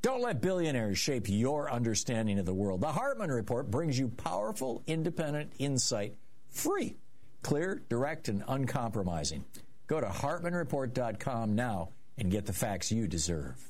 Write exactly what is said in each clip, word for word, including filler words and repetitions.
Don't let billionaires shape your understanding of the world. The Hartman Report brings you powerful, independent insight, free, clear, direct, and uncompromising. Go to hartman report dot com now and get the facts you deserve.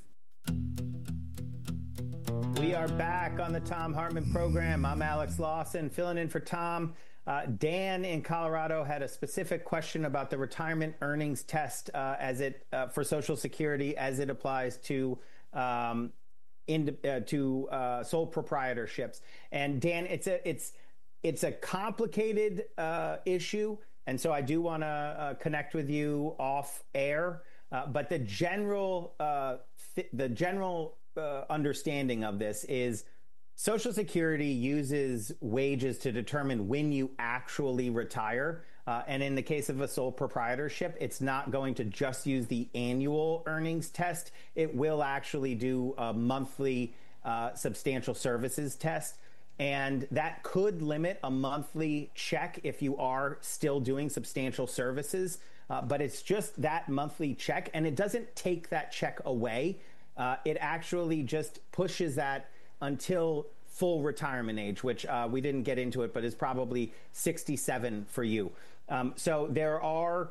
We are back on the Thom Hartmann program. I'm Alex Lawson, filling in for Tom. Uh, Dan in Colorado had a specific question about the retirement earnings test uh, as it uh, for Social Security as it applies to um, in, uh, to uh, sole proprietorships. And Dan, it's a it's it's a complicated uh, issue, and so I do want to uh, connect with you off air. Uh, but the general uh, th- the general uh, understanding of this is Social Security uses wages to determine when you actually retire. Uh, and in the case of a sole proprietorship, it's not going to just use the annual earnings test. It will actually do a monthly uh, substantial services test. And that could limit a monthly check if you are still doing substantial services. Uh, but it's just that monthly check, and it doesn't take that check away. Uh, it actually just pushes that until full retirement age, which uh, we didn't get into it, but is probably sixty-seven for you. Um, so there are,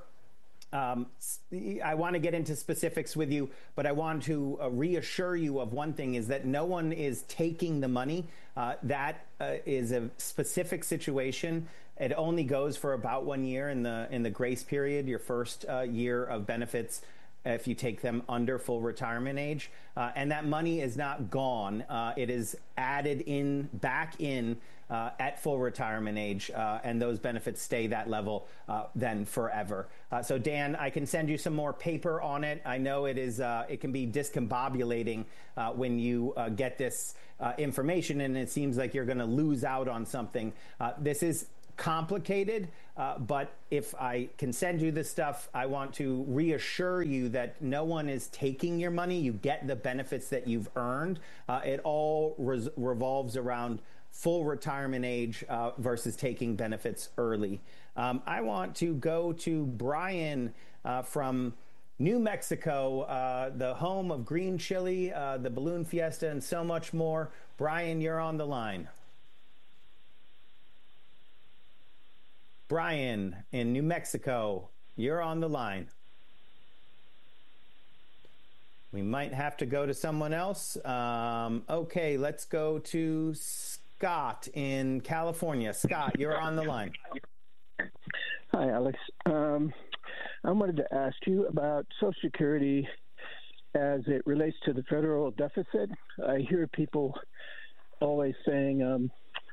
um, I want to get into specifics with you, but I want to uh, reassure you of one thing, is that no one is taking the money. Uh, that uh, is a specific situation. It only goes for about one year in the in the grace period, your first uh, year of benefits, if you take them under full retirement age. Uh, and that money is not gone. Uh, it is added in, back in uh, at full retirement age, uh, and those benefits stay that level uh, then forever. Uh, so, Dan, I can send you some more paper on it. I know it is. Uh, it can be discombobulating uh, when you uh, get this uh, information, and it seems like you're going to lose out on something. Uh, this is complicated, uh, but if I can send you this stuff, I want to reassure you that no one is taking your money. You get the benefits that you've earned. Uh, it all res- revolves around full retirement age uh, versus taking benefits early. Um, I want to go to Brian uh, from New Mexico, uh, the home of green chili, uh, the balloon fiesta, and so much more. Brian, you're on the line. Brian in New Mexico, you're on the line. We might have to go to someone else. Um, okay, let's go to Scott in California. Scott, you're on the line. Hi, Alex. Um, I wanted to ask you about Social Security as it relates to the federal deficit. I hear people always saying um,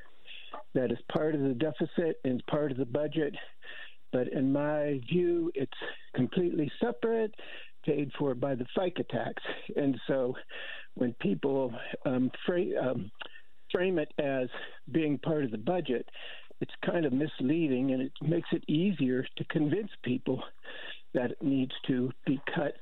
that is part of the deficit and part of the budget. But in my view, it's completely separate, paid for by the FICA tax. And so when people um, fra- um, frame it as being part of the budget, it's kind of misleading, and it makes it easier to convince people that it needs to be cut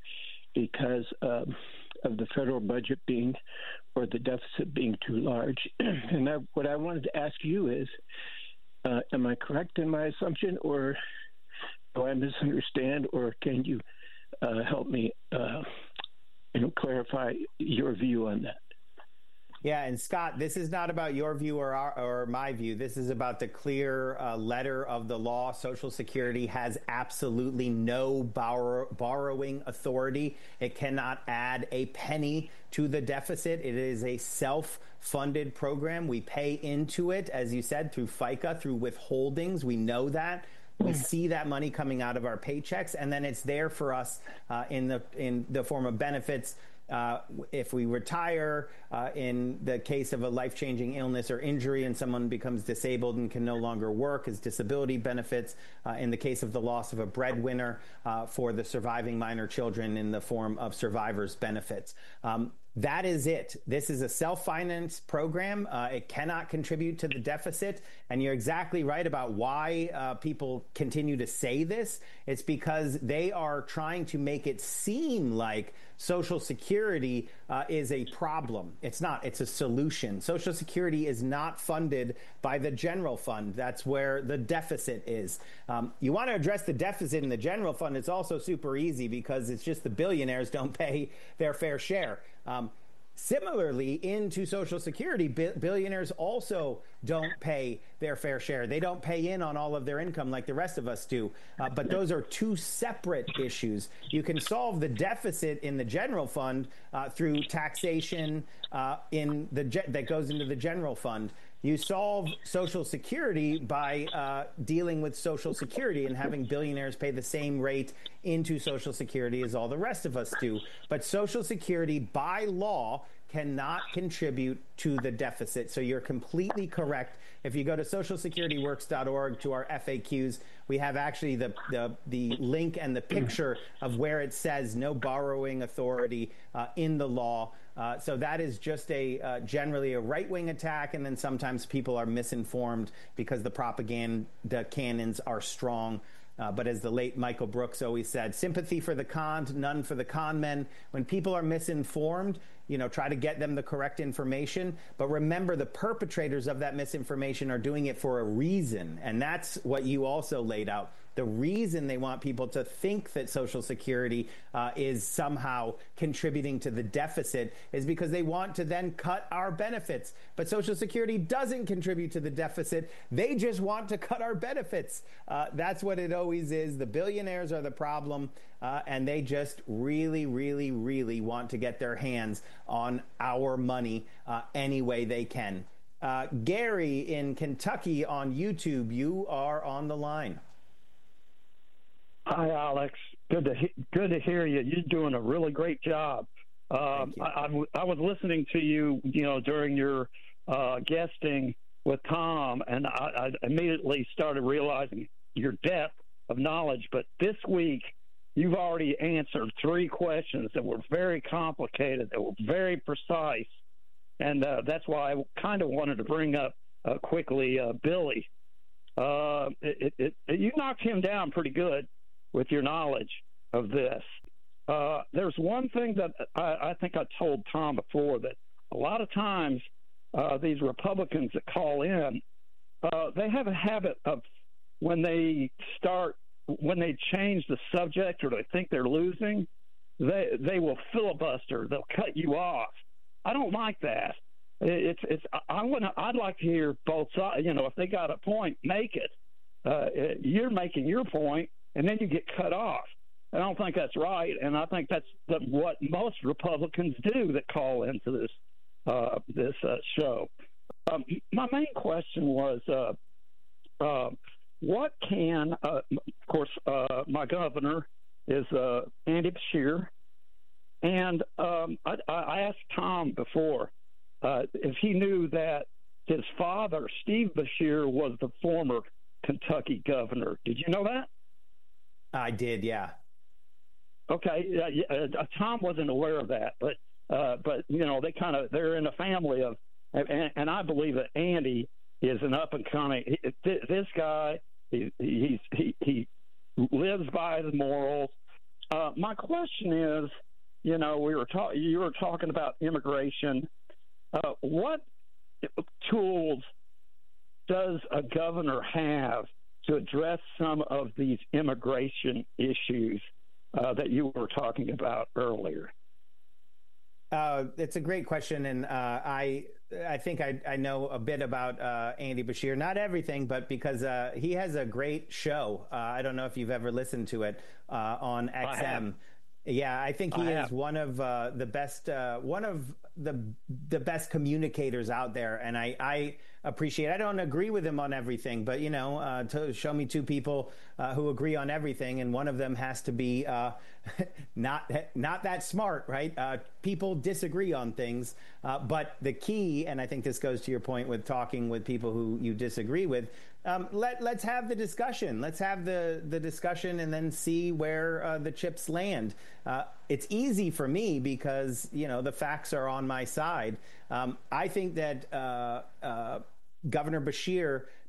because um, of the federal budget being, or the deficit being too large. And I, what I wanted to ask you is, uh, am I correct in my assumption, or do I misunderstand, or can you uh, help me uh, you know, clarify your view on that? Yeah, and Scott, this is not about your view or our, or my view. This is about the clear uh, letter of the law. Social Security has absolutely no borrow, borrowing authority. It cannot add a penny to the deficit. It is a self-funded program. We pay into it, as you said, through FICA, through withholdings. We know that. We see that money coming out of our paychecks, and then it's there for us uh, in the in the form of benefits. Uh, if we retire, uh, in the case of a life-changing illness or injury and someone becomes disabled and can no longer work, as disability benefits. Uh, in the case of the loss of a breadwinner, uh, for the surviving minor children in the form of survivors' benefits. Um, That is it. This is a self-finance program. Uh, it cannot contribute to the deficit. And you're exactly right about why uh, people continue to say this. It's because they are trying to make it seem like Social Security uh, is a problem. It's not. It's a solution. Social Security is not funded by the general fund. That's where the deficit is. Um, you want to address the deficit in the general fund. It's also super easy because it's just the billionaires don't pay their fair share. Um, Similarly, into Social Security, billionaires also don't pay their fair share. They don't pay in on all of their income like the rest of us do. Uh, but those are two separate issues. You can solve the deficit in the general fund uh, through taxation uh, in the ge- that goes into the general fund. You solve Social Security by uh, dealing with Social Security and having billionaires pay the same rate into Social Security as all the rest of us do. But Social Security, by law, cannot contribute to the deficit. So you're completely correct. If you go to social security works dot org to our F A Qs, we have actually the, the, the link and the picture of where it says no borrowing authority uh, in the law. Uh, so that is just a uh, generally a right-wing attack, and then sometimes people are misinformed because the propaganda cannons are strong. Uh, but as the late Michael Brooks always said, sympathy for the conned, none for the con men. When people are misinformed, you know, try to get them the correct information. But remember, the perpetrators of that misinformation are doing it for a reason. And that's what you also laid out. The reason they want people to think that Social Security uh, is somehow contributing to the deficit is because they want to then cut our benefits. But Social Security doesn't contribute to the deficit. They just want to cut our benefits. Uh, that's what it always is. The billionaires are the problem, uh, and they just really, really, really want to get their hands on our money uh, any way they can. Uh, Gary in Kentucky on YouTube, you are on the line. Hi, Alex. Good to he- good to hear you. You're doing a really great job. Um, you. I, I, w- I was listening to you, you know, during your uh, guesting with Tom, and I, I immediately started realizing your depth of knowledge. But this week, you've already answered three questions that were very complicated, that were very precise, and uh, that's why I kind of wanted to bring up uh, quickly uh, Billy. Uh, it, it, it, you knocked him down pretty good with your knowledge of this. Uh, there's one thing that I, I think I told Tom before, that a lot of times uh, these Republicans that call in, uh, they have a habit of when they start, when they change the subject or they think they're losing, they they will filibuster. They'll cut you off. I don't like that. It's it's. I want to. I'd like to hear both sides. You know, if they got a point, make it. Uh, you're making your point, and then you get cut off. I don't think that's right, and I think that's the, what most Republicans do that call into this uh, this uh, show. Um, my main question was, uh, uh, what can, uh, of course, uh, my governor is uh, Andy Beshear, and um, I, I asked Tom before uh, if he knew that his father, Steve Beshear, was the former Kentucky governor. Did you know that? I did, yeah. Okay, uh, uh, Tom wasn't aware of that, but uh, but you know they kind of they're in a family of, and, and I believe that Andy is an up and coming. This guy, he he's, he he lives by the morals. Uh, my question is, you know, we were ta- you were talking about immigration. Uh, what tools does a governor have to address some of these immigration issues uh, that you were talking about earlier? Uh, it's a great question, and uh, I I think I, I know a bit about uh, Andy Beshear. Not everything, but because uh, he has a great show. Uh, I don't know if you've ever listened to it uh, on X M. Yeah, I think he I is one of uh, the best, uh, one of the the best communicators out there, and I, I appreciate. I don't agree with him on everything, but you know, uh, to show me two people uh, who agree on everything, and one of them has to be uh, not not that smart, right? Uh, people disagree on things, uh, but the key, and I think this goes to your point with talking with people who you disagree with. Um, let, let's have the discussion. Let's have the, the discussion and then see where uh, the chips land. Uh, it's easy for me because, you know, the facts are on my side. Um, I think that uh, uh, Governor Beshear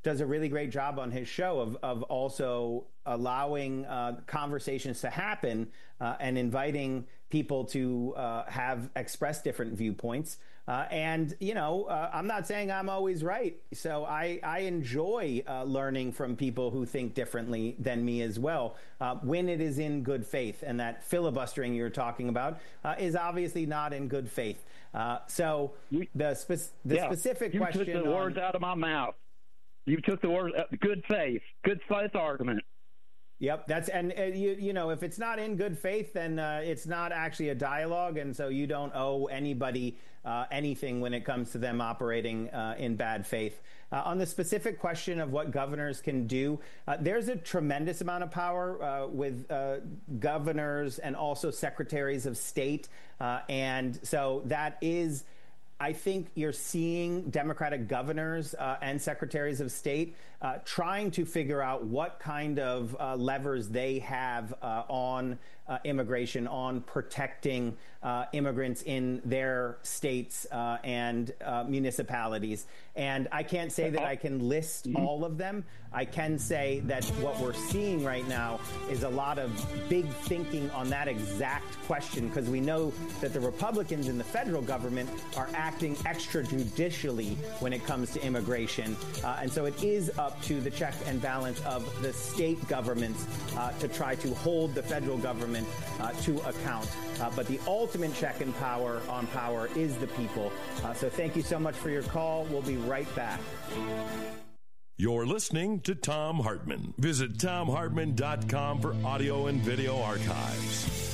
does a really great job on his show of, of also allowing uh, conversations to happen uh, and inviting people to uh, have express different viewpoints. Uh, and, you know, uh, I'm not saying I'm always right. So I, I enjoy uh, learning from people who think differently than me as well, uh, when it is in good faith. And that filibustering you're talking about uh, is obviously not in good faith. Uh, so you, the, spe- the yeah, specific you question... You took the on, words out of my mouth. You took the words, uh, good faith, good faith argument. Yep, that's and uh, you you know, if it's not in good faith, then uh, it's not actually a dialogue, and so you don't owe anybody uh, anything when it comes to them operating uh, in bad faith. Uh, on the specific question of what governors can do, uh, there's a tremendous amount of power uh, with uh, governors and also secretaries of state, uh, and so that is. I think you're seeing Democratic governors uh, and secretaries of state uh, trying to figure out what kind of uh, levers they have uh, on uh, immigration, on protecting uh, immigrants in their states uh, and uh, municipalities. And I can't say that I can list all of them. I can say that what we're seeing right now is a lot of big thinking on that exact question, because we know that the Republicans in the federal government are acting extrajudicially when it comes to immigration. Uh, and so it is up to the check and balance of the state governments uh, to try to hold the federal government uh, to account. Uh, but the ultimate check and power on power is the people. Uh, so thank you so much for your call. We'll be right back. You're listening to Thom Hartmann. Visit thom hartmann dot com for audio and video archives.